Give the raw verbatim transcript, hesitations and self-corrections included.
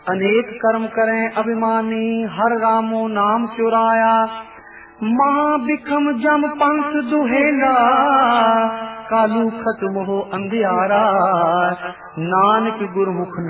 अनेक कर्म करें अभिमानी, हर रामो नाम चुराया। महाबिखम जम पंथ दुहेला, कालू खत्म हो अंधियारा। नानक गुरमुख